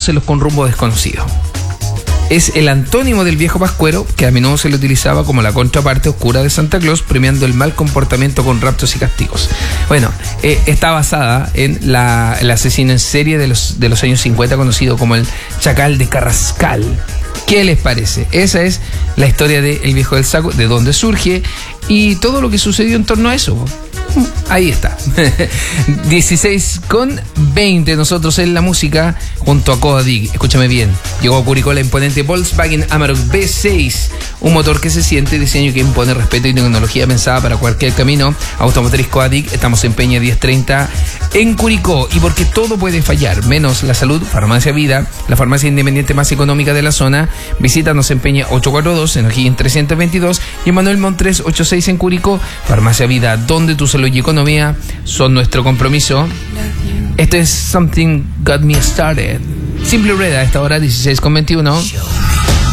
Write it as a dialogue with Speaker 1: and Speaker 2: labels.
Speaker 1: dándoselos con rumbo desconocido. Es el antónimo del viejo pascuero, que a menudo se le utilizaba como la contraparte oscura de Santa Claus, premiando el mal comportamiento con raptos y castigos. Bueno, está basada en el asesino en serie de los años 50, conocido como el Chacal de Carrascal. ¿Qué les parece? Esa es la historia de El Viejo del Saco, de dónde surge y todo lo que sucedió en torno a eso. Ahí está. 16:20 nosotros en la música junto a Coadig. Escúchame bien. Llegó a Curicó la imponente Volkswagen Amarok V6, un motor que se siente, diseño que impone respeto y tecnología pensada para cualquier camino. Automotriz Coadig, estamos en Peña 1030 en Curicó. Y porque todo puede fallar, menos la salud, Farmacia Vida, la farmacia independiente más económica de la zona. Visítanos en Peña 842, en O'Higgins 322 y en Manuel Montres 86 en Curicó. Farmacia Vida, donde tu salud y economía son nuestro compromiso. Esto es Something Got Me Started. Simple Red a esta hora, 16:21.